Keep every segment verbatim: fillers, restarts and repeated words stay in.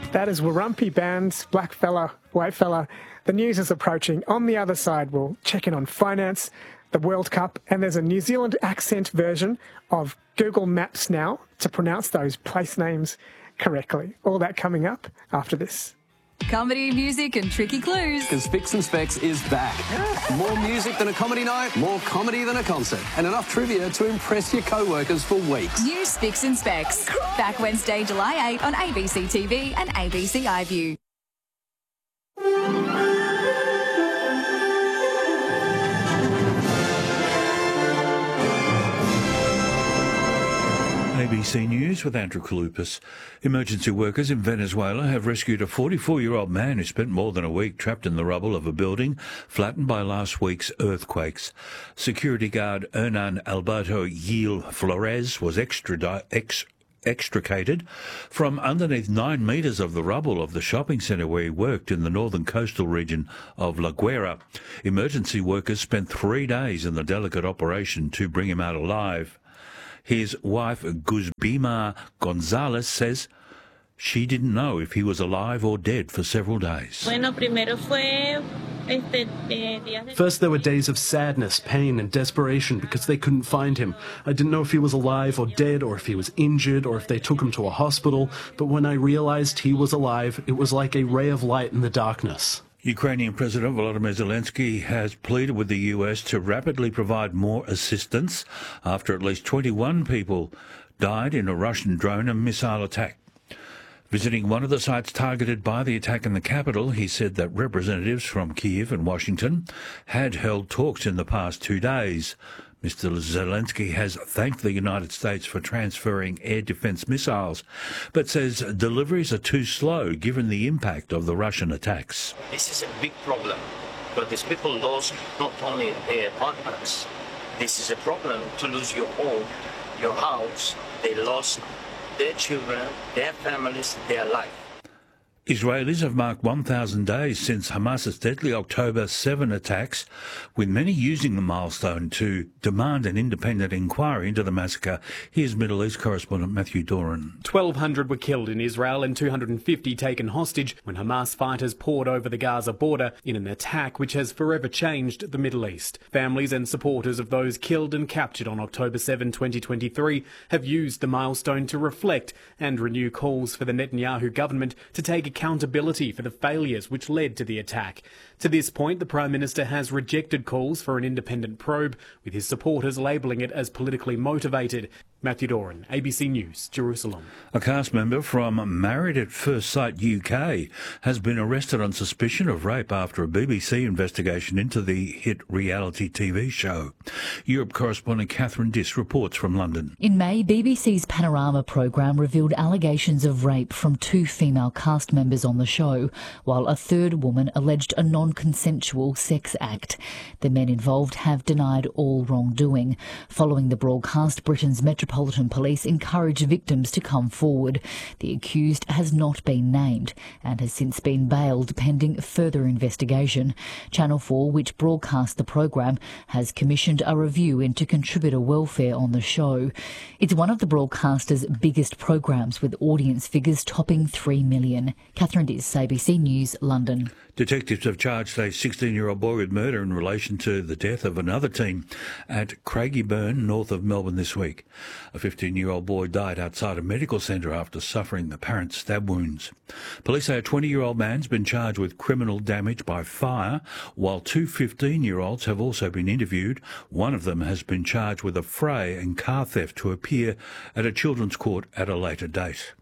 That is Warumpi Band's Black Fella, White Fella. The news is approaching. On the other side, we'll check in on finance, the World Cup, and there's a New Zealand accent version of Google Maps now to pronounce those place names correctly. All that coming up after this. Comedy, music and tricky clues. Because Fix and Specs is back. More music than a comedy night, more comedy than a concert, and enough trivia to impress your co-workers for weeks. New Fix and Specs. Back Wednesday, July eighth on A B C T V and A B C iView. A B C News with Andrew Kalupas. Emergency workers in Venezuela have rescued a forty-four-year-old man who spent more than a week trapped in the rubble of a building flattened by last week's earthquakes. Security guard Hernan Alberto Gil Flores was extradi- ex- extricated from underneath nine metres of the rubble of the shopping centre where he worked in the northern coastal region of La Guaira. Emergency workers spent three days in the delicate operation to bring him out alive. His wife, Guzbima Gonzalez, says she didn't know if he was alive or dead for several days. First, there were days of sadness, pain and desperation because they couldn't find him. I didn't know if he was alive or dead, or if he was injured, or if they took him to a hospital. But when I realised he was alive, it was like a ray of light in the darkness. Ukrainian President Volodymyr Zelensky has pleaded with the U S to rapidly provide more assistance after at least twenty-one people died in a Russian drone and missile attack. Visiting one of the sites targeted by the attack in the capital, he said that representatives from Kyiv and Washington had held talks in the past two days. Mister Zelensky has thanked the United States for transferring air defence missiles, but says deliveries are too slow given the impact of the Russian attacks. This is a big problem, but these people lost not only their apartments. This is a problem to lose your home, your house. They lost their children, their families, their life. Israelis have marked one thousand days since Hamas's deadly October seventh attacks, with many using the milestone to demand an independent inquiry into the massacre. Here's Middle East correspondent Matthew Doran. twelve hundred were killed in Israel and two hundred fifty taken hostage when Hamas fighters poured over the Gaza border in an attack which has forever changed the Middle East. Families and supporters of those killed and captured on October seventh, twenty twenty-three have used the milestone to reflect and renew calls for the Netanyahu government to take accountability for the failures which led to the attack. To this point, the Prime Minister has rejected calls for an independent probe, with his supporters labelling it as politically motivated. Matthew Doran, A B C News, Jerusalem. A cast member from Married at First Sight U K has been arrested on suspicion of rape after a B B C investigation into the hit reality T V show. Europe correspondent Catherine Diss reports from London. In May, B B C's Panorama programme revealed allegations of rape from two female cast members on the show, while a third woman alleged a non-consensual sex act. The men involved have denied all wrongdoing. Following the broadcast, Britain's Metropolitan Police encouraged victims to come forward. The accused has not been named and has since been bailed pending further investigation. Channel four, which broadcast the programme, has commissioned a review into contributor welfare on the show. It's one of the broadcaster's biggest programmes, with audience figures topping three million. Catherine Diss, A B C News, London. Detectives have charged a sixteen-year-old boy with murder in relation to the death of another teen at Craigieburn, north of Melbourne this week. A fifteen-year-old boy died outside a medical centre after suffering apparent stab wounds. Police say a twenty-year-old man's been charged with criminal damage by fire, while two fifteen-year-olds have also been interviewed. One of them has been charged with a fray and car theft to appear at a children's court at a later date.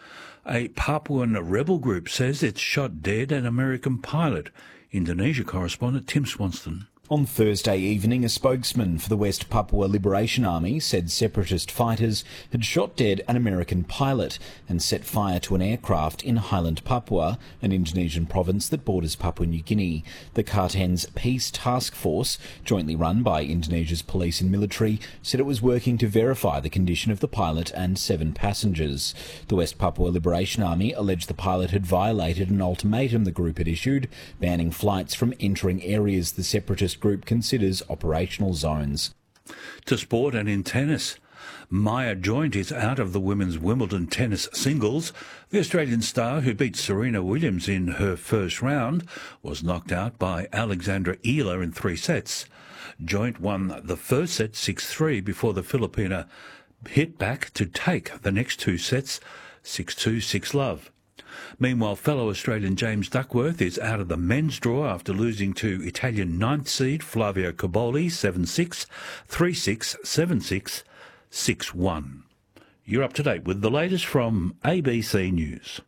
A Papuan rebel group says it's shot dead an American pilot. Indonesia correspondent Tim Swanston. On Thursday evening, a spokesman for the West Papua Liberation Army said separatist fighters had shot dead an American pilot and set fire to an aircraft in Highland Papua, an Indonesian province that borders Papua New Guinea. The Kartan's Peace Task Force, jointly run by Indonesia's police and military, said it was working to verify the condition of the pilot and seven passengers. The West Papua Liberation Army alleged the pilot had violated an ultimatum the group had issued, banning flights from entering areas the separatist group considers operational zones. To sport and in tennis, Maya Joint is out of the women's Wimbledon tennis singles. The Australian star, who beat Serena Williams in her first round, was knocked out by Alexandra Ela in three sets. Joint won the first set six three before the Filipina hit back to take the next two sets six two, six love. Meanwhile, fellow Australian James Duckworth is out of the men's draw after losing to Italian ninth seed Flavio Cobolli seven six, three six, seven six, six one. You're up to date with the latest from A B C News.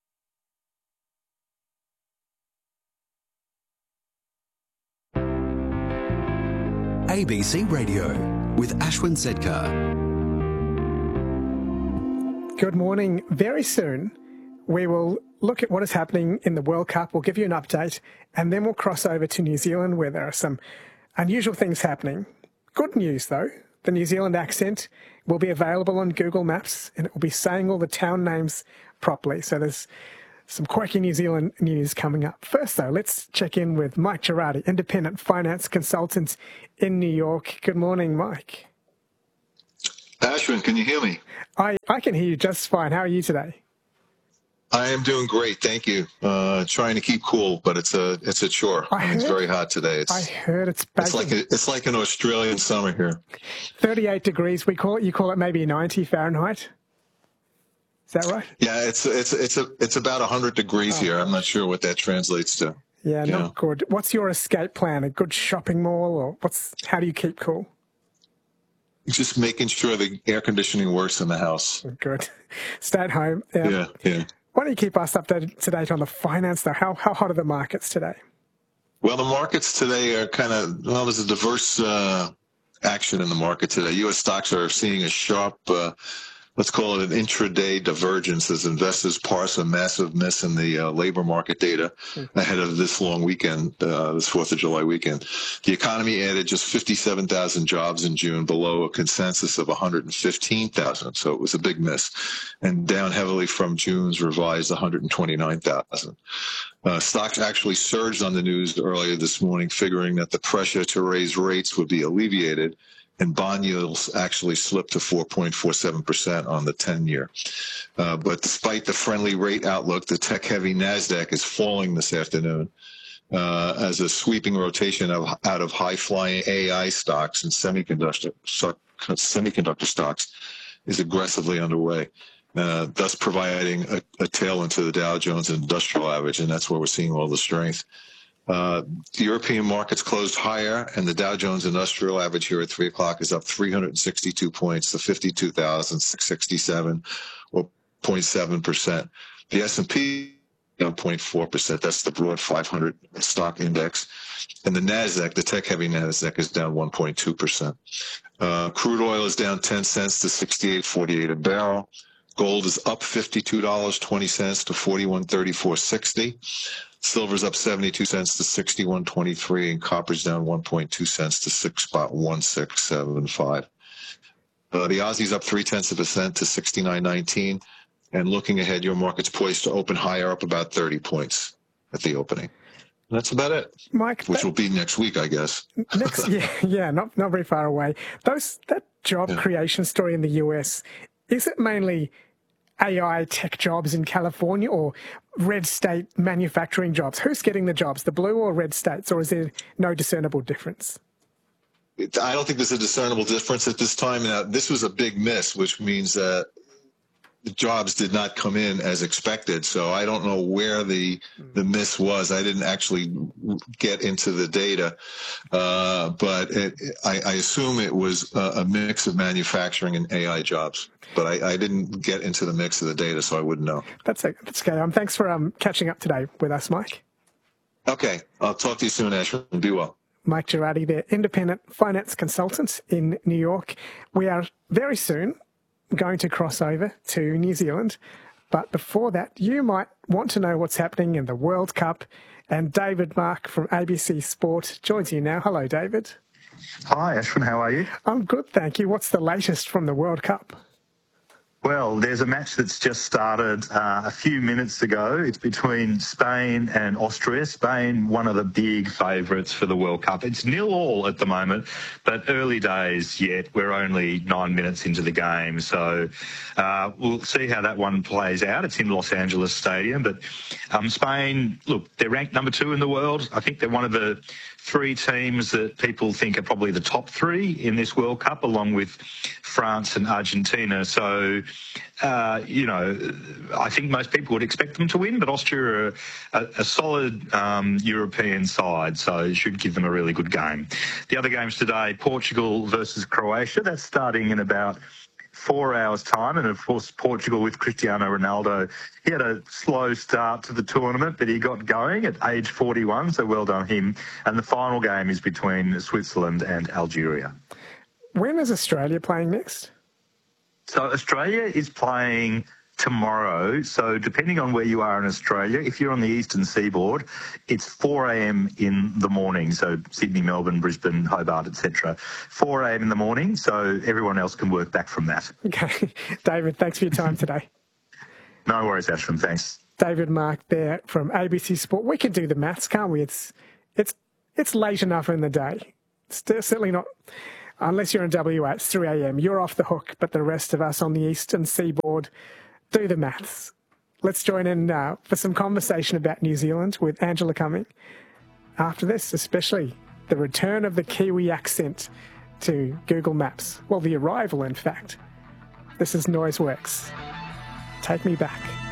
A B C Radio with Ashwin Sedkar. Good morning. Very soon we will look at what is happening in the World Cup. We'll give you an update, and then we'll cross over to New Zealand, where there are some unusual things happening. Good news, though. The New Zealand accent will be available on Google Maps, and it will be saying all the town names properly. So there's some quirky New Zealand news coming up. First, though, let's check in with Mike Girardi, independent finance consultant in New York. Good morning, Mike. Ashwin, can you hear me? I, I can hear you just fine. How are you today? I am doing great, thank you. Uh, trying to keep cool, but it's a it's a chore. I heard, it's very hot today. It's, I heard it's baking. It's like a, it's like an Australian summer here. thirty-eight degrees. We call it. You call it maybe ninety Fahrenheit. Is that right? Yeah, it's it's it's a it's about one hundred degrees oh. here. I'm not sure what that translates to. Yeah, you not know? good. What's your escape plan? A good shopping mall, or what's? How do you keep cool? Just making sure the air conditioning works in the house. Good. Stay at home. Um, yeah, yeah. Why don't you keep us updated to date on the finance, though? How how hot are the markets today? Well, the markets today are kind of, well, there's a diverse uh, action in the market today. U S stocks are seeing a sharp, uh, let's call it an intraday divergence as investors parse a massive miss in the uh, labor market data mm-hmm. ahead of this long weekend, uh, this fourth of July weekend. The economy added just fifty-seven thousand jobs in June, below a consensus of one hundred fifteen thousand. So it was a big miss, and down heavily from June's revised one hundred twenty-nine thousand. Uh, stocks actually surged on the news earlier this morning, figuring that the pressure to raise rates would be alleviated, and bond yields actually slipped to four point four seven percent on the ten-year. Uh, but despite the friendly rate outlook, the tech-heavy NASDAQ is falling this afternoon uh, as a sweeping rotation of, out of high-flying A I stocks and semiconductor, semiconductor stocks is aggressively underway, uh, thus providing a, a tailwind to the Dow Jones Industrial Average, and that's where we're seeing all the strength. Uh, the European markets closed higher, and the Dow Jones Industrial Average here at three o'clock is up three hundred sixty-two points to fifty-two thousand six hundred sixty-seven, or zero point seven percent. The S and P down zero point four percent. That's the broad five hundred stock index. And the NASDAQ, the tech-heavy NASDAQ, is down one point two percent. Uh, crude oil is down ten cents to sixty-eight forty-eight a barrel. Gold is up fifty-two dollars and twenty cents to forty-one thirty-four sixty. Silver's up seventy-two cents to sixty-one twenty-three, and copper's down one point two cents to six spot one six seven five. Uh, the Aussie's up three tenths of a cent to sixty-nine nineteen, and looking ahead, your market's poised to open higher, up about thirty points at the opening. That's about it, Mike. Which that, will be next week, I guess. next, yeah, yeah, not not very far away. Those that job yeah. creation story in the U S, is it mainly A I tech jobs in California or red state manufacturing jobs? Who's getting the jobs, the blue or red states, or is there no discernible difference? I don't think there's a discernible difference at this time. Now, this was a big miss, which means that the jobs did not come in as expected. So I don't know where the the miss was. I didn't actually get into the data, uh, but it, I, I assume it was a, a mix of manufacturing and A I jobs. But I, I didn't get into the mix of the data, so I wouldn't know. That's okay. That's okay. Um, thanks for um, catching up today with us, Mike. Okay. I'll talk to you soon, Ashwin. Be well. Mike Girardi, the independent finance consultant in New York. We are very soon going to cross over to New Zealand. But before that, you might want to know what's happening in the World Cup. And David Mark from A B C Sport joins you now. Hello, David. Hi, Ashwin. How are you? I'm good, thank you. What's the latest from the World Cup? Well, there's a match that's just started uh, a few minutes ago. It's between Spain and Austria. Spain, one of the big favourites for the World Cup. It's nil all at the moment, but early days yet. We're only nine minutes into the game, so uh, we'll see how that one plays out. It's in Los Angeles Stadium, but um, Spain, look, they're ranked number two in the world. I think they're one of the three teams that people think are probably the top three in this World Cup, along with France and Argentina. So, uh, you know, I think most people would expect them to win, but Austria are a, a solid um, European side, so it should give them a really good game. The other games today, Portugal versus Croatia, that's starting in about four hours' time. And, of course, Portugal with Cristiano Ronaldo. He had a slow start to the tournament, but he got going at age forty-one, so well done him. And the final game is between Switzerland and Algeria. When is Australia playing next? So Australia is playing tomorrow. So depending on where you are in Australia, if you're on the eastern seaboard, it's four a.m. in the morning. So Sydney, Melbourne, Brisbane, Hobart, et cetera. four a.m. in the morning, so everyone else can work back from that. Okay. David, thanks for your time today. No worries, Ashram. Thanks. David Mark there from A B C Sport. We can do the maths, can't we? It's it's it's late enough in the day. It's certainly not, unless you're in W A, it's three a.m. You're off the hook, but the rest of us on the eastern seaboard do the maths. Let's join in uh, for some conversation about New Zealand with Angela Cumming. After this, especially the return of the Kiwi accent to Google Maps. Well, the arrival, in fact. This is Noiseworks. Take me back.